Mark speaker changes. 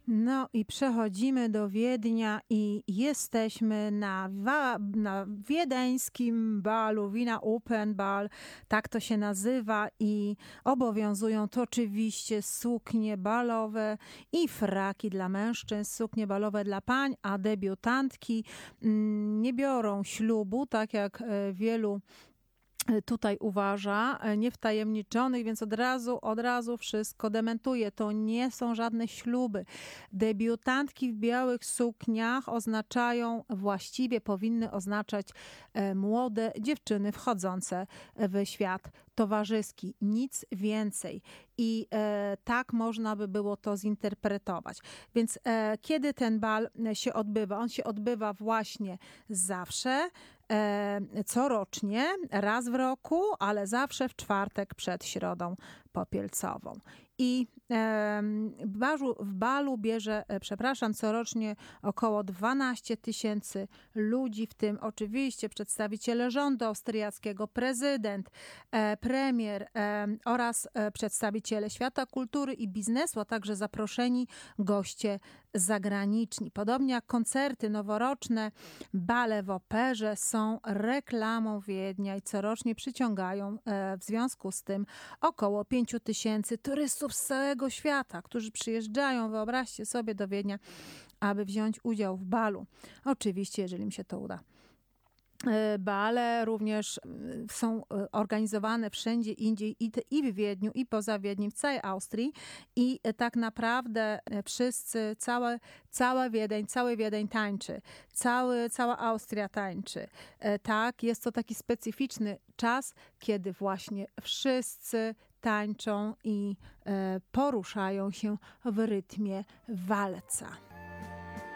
Speaker 1: No i przechodzimy do Wiednia i jesteśmy na wiedeńskim balu, Wiener Open Ball, tak to się nazywa, i obowiązują to oczywiście suknie balowe i fraki dla mężczyzn, suknie balowe dla pań, a debiutantki nie biorą ślubu, tak jak wielu tutaj uważa, niewtajemniczonych, więc od razu wszystko dementuje. To nie są żadne śluby. Debiutantki w białych sukniach właściwie powinny oznaczać młode dziewczyny wchodzące w świat towarzyski. Nic więcej. I tak można by było to zinterpretować. Więc kiedy ten bal się odbywa? On się odbywa właśnie zawsze, corocznie, raz w roku, ale zawsze w czwartek przed Środą Popielcową. I w balu bierze, corocznie około 12 000 ludzi, w tym oczywiście przedstawiciele rządu austriackiego, prezydent, premier oraz przedstawiciele świata kultury i biznesu, a także zaproszeni goście zagraniczni. Podobnie jak koncerty noworoczne, bale w operze są reklamą Wiednia i corocznie przyciągają w związku z tym około 5 000 turystów z całego świata, którzy przyjeżdżają, wyobraźcie sobie, do Wiednia, aby wziąć udział w balu. Oczywiście, jeżeli im się to uda. Bale również są organizowane wszędzie indziej, i w Wiedniu, i poza Wiedniem, w całej Austrii, i tak naprawdę wszyscy, cała Wiedeń, cały Wiedeń tańczy, cała Austria tańczy. Tak, jest to taki specyficzny czas, kiedy właśnie wszyscy tańczą i poruszają się w rytmie walca.